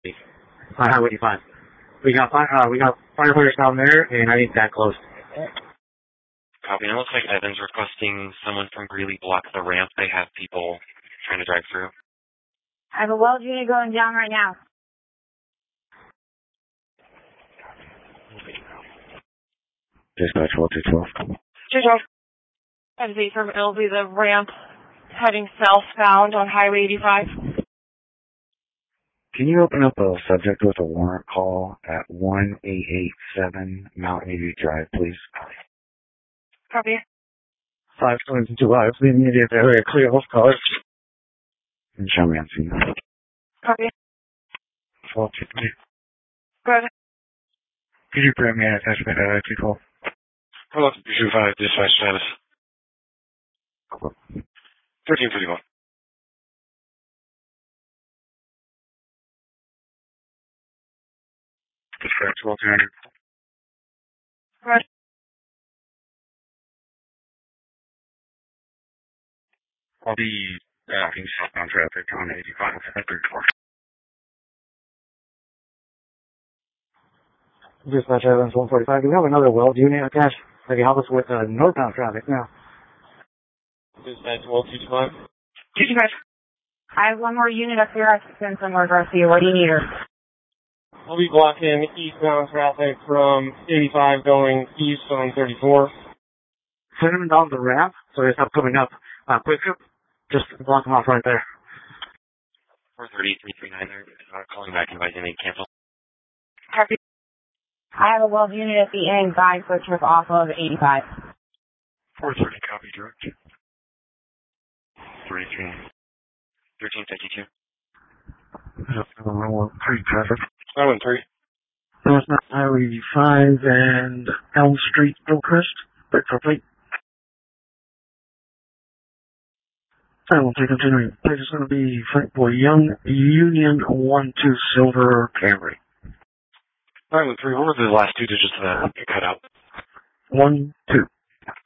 on Highway 85. We got firefighters down there, and I think that close. Copy. And it looks like Evan's requesting someone from Greeley block the ramp. They have people trying to drive through. I have a weld unit going down right now. Dispatch 1212. 212. That's V from LV, the ramp heading southbound on Highway 85. Can you open up a subject with a warrant call at 1887 Mount Airy Drive, please? Copy. 522 lives, the immediate area clear of cars. And show me on scene. Copy. 423. Go ahead. Could you bring me an attachment at 212? Hello, 225, dispatch status. 1331. Dispatch 1200. Go ahead. I'll be being southbound traffic on 85 at 34. Dispatch Evans 145. Do we have another weld unit attached that can help us with northbound traffic now? Dispatch 1225. 225. I have one more unit up here. I have to send somewhere for you. What do you need her? I'll be blocking eastbound traffic from 85 going east on 34. Send them down the ramp so they stop coming up quicker. Just block them off right there. 430-339 there. Calling back inviting they cancel. Copy. I have a weld unit at the end, guide for a trip off of 85. 430, copy direct. 1352. Street traffic. 913. North Mountain Highway 85 and Elm Street, Hillcrest. Break for plate. I will take continuing. Plate is going to be Frank Boy Young, Union 12 Silver Camry. 913, what were the last two digits of that cut out? 12.